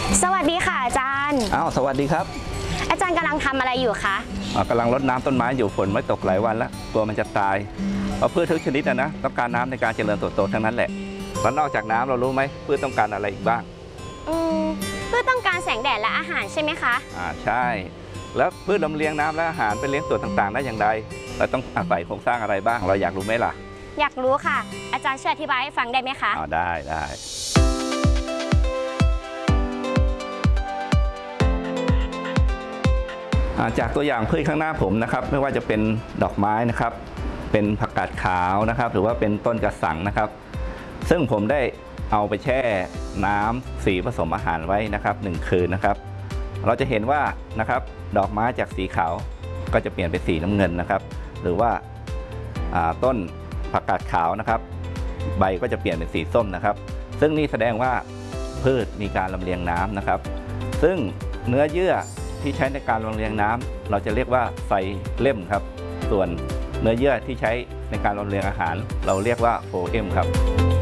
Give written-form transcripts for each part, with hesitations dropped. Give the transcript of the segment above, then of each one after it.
สวัสดีค่ะอาจารย์สวัสดีครับอาจารย์กำลังทำอะไรอยู่คะกำลังรดน้ำต้นไม้อยู่ฝนไม่ตกหลายวันแล้วกลัวมันจะตายเพราะพืชทุกชนิดนะต้องการน้ำในการเจริญเติบโตทั้งนั้นแหละแล้วนอกจากน้ำเรารู้ไหมพืชต้องการอะไรอีกบ้างพืชต้องการแสงแดดและอาหารใช่ไหมคะใช่แล้วพืชลำเลียงน้ำและอาหารไปเลี้ยงตัวต่างๆได้อย่างไรเราต้องอาศัยโครงสร้างอะไรบ้างเราอยากรู้ไหมล่ะอยากรู้ค่ะอาจารย์ช่วยอธิบายให้ฟังได้ไหมคะได้จากตัวอย่างพืชข้างหน้าผมนะครับไม่ว่าจะเป็นดอกไม้นะครับเป็นผักกาดขาวนะครับหรือว่าเป็นต้นกระสังนะครับซึ่งผมได้เอาไปแช่น้ำสีผสมอาหารไว้นะครับ1 คืนนะครับเราจะเห็นว่านะครับดอกไม้จากสีขาวก็จะเปลี่ยนเป็นสีน้ำเงินนะครับหรือว่าต้นผักกาดขาวนะครับใบก็จะเปลี่ยนเป็นสีส้มนะครับซึ่งนี่แสดงว่าพืชมีการลำเลียงน้ำนะครับซึ่งเนื้อเยื่อที่ใช้ในการลำเลียงน้ำเราจะเรียกว่าไซเลมครับส่วนเนื้อเยื่อที่ใช้ในการลำเลียงอาหารเราเรียกว่าโฟเอมครับ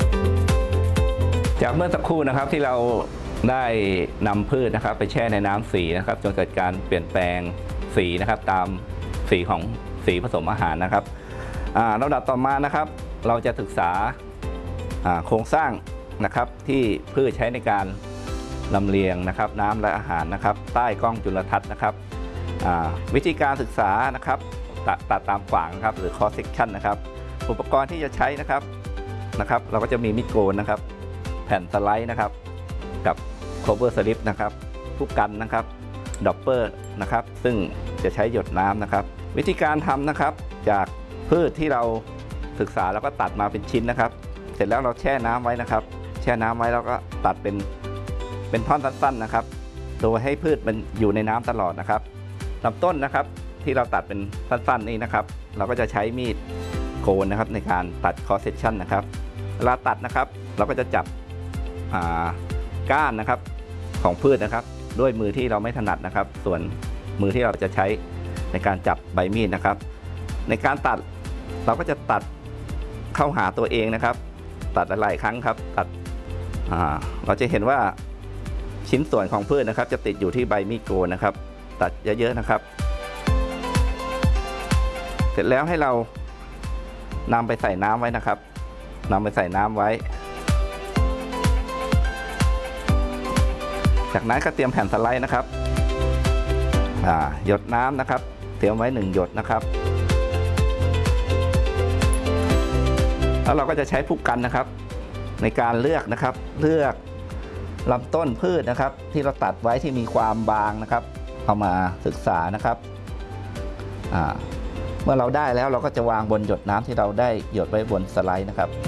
จากเมื่อสักครู่นะครับที่เราได้นำพืชนะครับไปแช่ในน้ำสีนะครับจนเกิดการเปลี่ยนแปลงสีนะครับตามสีของสีผสมอาหารนะครับลำดับต่อมานะครับเราจะศึกษาโครงสร้างนะครับที่พืชใช้ในการลำเลียงนะครับน้ำและอาหารนะครับใต้กล้องจุลทรรศน์นะครับวิธีการศึกษานะครับตัดตามขวางครับหรือ cross section นะครับอุปกรณ์ที่จะใช้นะครับเราก็จะมีมีดโกนนะครับแผ่นสไลด์นะครับกับ cover slip นะครับผู้กันนะครับดอปเปอร์นะครับซึ่งจะใช้หยดน้ำนะครับวิธีการทำนะครับจากพืชที่เราศึกษาแล้วก็ตัดมาเป็นชิ้นนะครับเสร็จแล้วเราแช่น้ำไว้นะครับแช่น้ำไว้แล้วก็ตัดเป็นท่อนสั้นๆนะครับโดยให้พืชมันอยู่ในน้ำตลอดนะครับลำต้นนะครับที่เราตัดเป็นสั้นๆนี่นะครับเราก็จะใช้มีดโกนนะครับในการตัด cross section นะครับเวลาตัดนะครับเราก็จะจับก้านนะครับของพืชนะครับด้วยมือที่เราไม่ถนัดนะครับส่วนมือที่เราจะใช้ในการจับใบมีดนะครับในการตัดเราก็จะตัดเข้าหาตัวเองนะครับตัดหลายครั้งครับตัดเราจะเห็นว่าชิ้นส่วนของพืชนะครับจะติดอยู่ที่ใบมีดโกนนะครับตัดเยอะๆนะครับเสร็จแล้วให้เรานำไปใส่น้ำไว้นะครับนำไปใส่น้ำไว้จากนั้นก็เตรียมแผ่นสไลด์นะครับหยดน้ำนะครับเตรียมไว้1 หยดนะครับแล้วเราก็จะใช้ผู้กันนะครับในการเลือกนะครับลำต้นพืชนะครับที่เราตัดไว้ที่มีความบางนะครับเอามาศึกษานะครับเมื่อเราได้แล้วเราก็จะวางบนหยดน้ำที่เราได้หยดไว้บนสไลด์นะครับ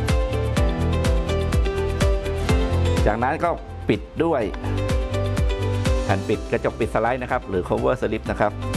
จากนั้นก็ปิดด้วยแผ่นปิดกระจกปิดสไลด์นะครับหรือ cover slip นะครับ